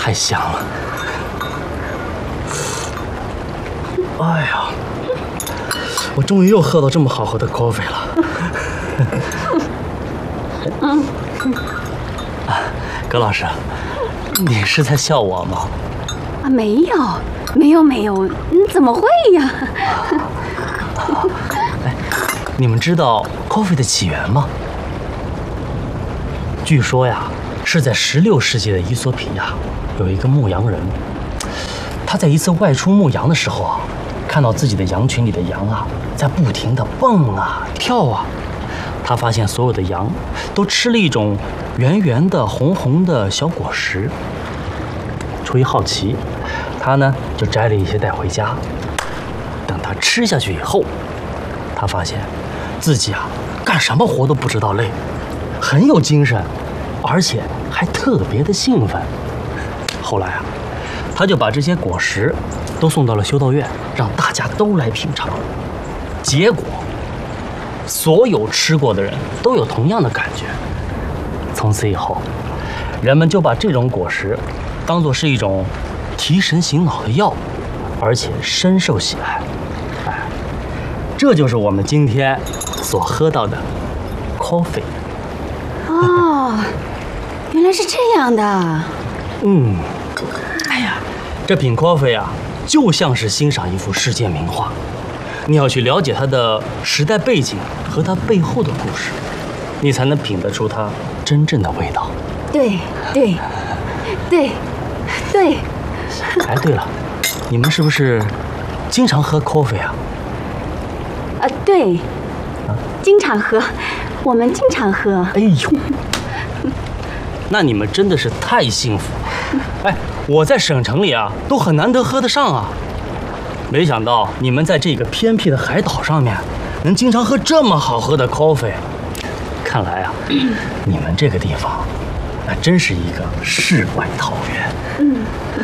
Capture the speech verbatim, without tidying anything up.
太香了！哎呀，我终于又喝到这么好喝的 coffee 了。 嗯。 啊，葛老师，你是在笑我吗？ 啊，没有，没有，没有，你怎么会呀？ 哎，你们知道 coffee 的起源吗？据说呀，是在十六世纪的伊索比亚，有一个牧羊人，他在一次外出牧羊的时候啊，看到自己的羊群里的羊啊，在不停地蹦啊跳啊。他发现所有的羊都吃了一种圆圆的红红的小果实。出于好奇，他呢就摘了一些带回家。等他吃下去以后，他发现自己啊干什么活都不知道累，很有精神，而且还特别的兴奋。后来啊，他就把这些果实都送到了修道院，让大家都来品尝。结果，所有吃过的人都有同样的感觉。从此以后，人们就把这种果实当作是一种提神醒脑的药，而且深受喜爱。哎，这就是我们今天所喝到的 coffee。 哦，原来是这样的。 嗯，哎呀，这品 coffee 啊，就像是欣赏一幅世界名画。你要去了解它的时代背景和它背后的故事，你才能品得出它真正的味道。 对对对对。 哎，对了，你们是不是经常喝 coffee 啊？ 啊，对，经常喝，我们经常喝。 哎呦，那你们真的是太幸福了。哎，我在省城里啊，都很难得喝得上啊。没想到你们在这个偏僻的海岛上面，能经常喝这么好喝的 coffee。看来啊，你们这个地方，那真是一个世外桃源。 嗯。